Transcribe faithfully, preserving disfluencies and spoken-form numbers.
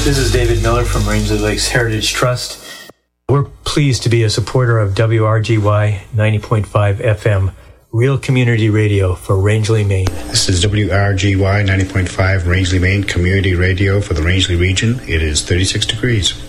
This is David Miller from Rangeley Lakes Heritage Trust. We're pleased to be a supporter of W R G Y ninety point five F M, real community radio for Rangeley, Maine. This is W R G Y ninety point five Rangeley, Maine, community radio for the Rangeley region. It is thirty-six degrees.